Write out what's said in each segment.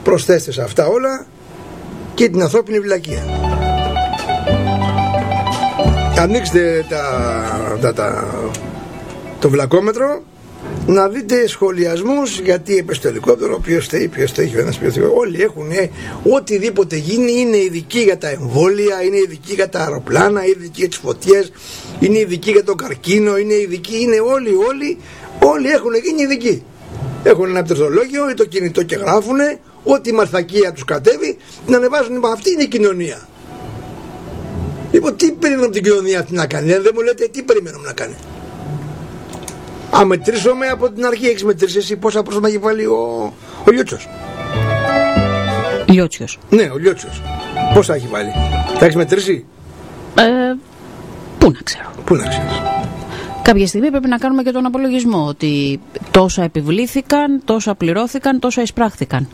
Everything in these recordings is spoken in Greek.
Προσθέστε σε αυτά όλα και την ανθρώπινη βλακεία. Ανοίξτε το βλακόμετρο, να δείτε σχολιασμούς, γιατί έπεσε το ελικόπτερο, ποιος θέλει, ο ένας, ποιος θέλει. Όλοι έχουν οτιδήποτε γίνει, είναι ειδικοί για τα εμβόλια, είναι ειδικοί για τα αεροπλάνα, είναι ειδικοί για τις φωτιές, είναι ειδικοί για τον καρκίνο, είναι ειδικοί, είναι όλοι έχουν γίνει ειδικοί. Έχουν ένα πτερθολόγιο ή το κινητό και γράφουνε ό,τι η μαρθακία τους κατέβει, την ανεβάζουν. Αυτή είναι η κοινωνία. Λοιπόν, τι περιμένουμε από την κοινωνία αυτή να κάνει? Δεν μου λέτε τι περιμένουμε να κάνει. Μετρήσαμε από την αρχή. Έχεις μετρήσει εσύ πόσα πρόσωπα έχει βάλει ο Λιώτσιος? Λιώτσιος. Ναι, ο Λιώτσιος. Πόσα έχει βάλει? Τα έχεις μετρήσει? Πού να ξέρω. Πού να ξέρεις. Κάποια στιγμή πρέπει να κάνουμε και τον απολογισμό, ότι τόσα επιβλήθηκαν, τόσα πληρώθηκαν, τόσα εισπράχθηκαν.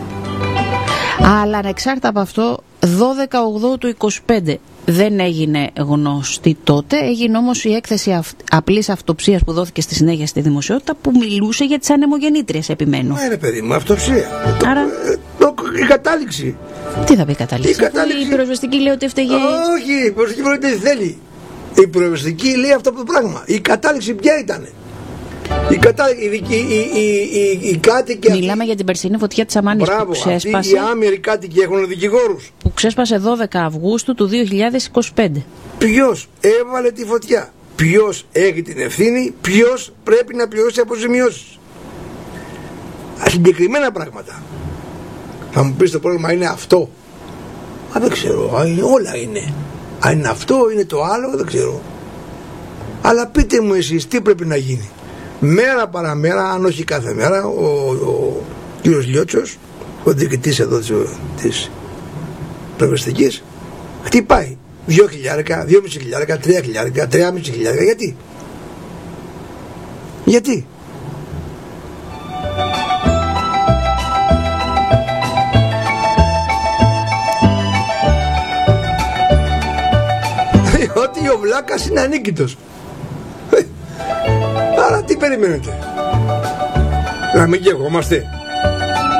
Αλλά ανεξάρτητα από αυτό, 12/8 του 25 δεν έγινε γνωστή τότε. Έγινε όμως η έκθεση απλής αυτοψίας που δόθηκε στη συνέχεια στη δημοσιότητα, που μιλούσε για τις ανεμογεννήτριες, επιμένω. Ναι, παιδί μου, αυτοψία. Άρα... η κατάληξη. Τι θα πει η κατάληξη? Η πυροσβεστική λέει ότι έφταιγε. Όχι, η πυροσβεστική λέει ότι θέλει. Η πυροσβεστική λέει αυτό το πράγμα. Η κατάληξη ποια ήταν? Οι κάτοικοι. Μιλάμε για την περσινή φωτιά της Αμάνης που ξέσπασε. Οι άμυροι κάτοικοι έχουν δικηγόρους. Που ξέσπασε 12 Αυγούστου του 2025. Ποιος έβαλε τη φωτιά? Ποιος έχει την ευθύνη? Ποιος πρέπει να πληρώσει αποζημιώσεις? Συγκεκριμένα πράγματα. Θα μου πεις το πρόβλημα είναι αυτό. Δεν ξέρω, όλα είναι. Αν είναι αυτό, είναι το άλλο, δεν ξέρω. Αλλά πείτε μου εσείς τι πρέπει να γίνει. Μέρα παραμέρα, αν όχι κάθε μέρα, ο κύριος Λιώτσος, ο διοικητής εδώ της πυροσβεστικής, χτυπάει 2.000, 2.500, 3.000, 3.500. Γιατί? Ότι ο βλάκας είναι ανίκητος. Άρα τι περιμένετε? Να μην γεγόμαστε?